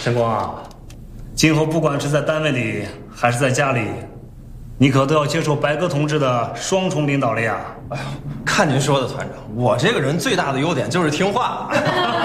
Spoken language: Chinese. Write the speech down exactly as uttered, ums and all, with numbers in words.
晨光啊，今后不管是在单位里还是在家里，你可都要接受白鸽同志的双重领导力啊！ 哎呦，看您说的，团长，我这个人最大的优点就是听话。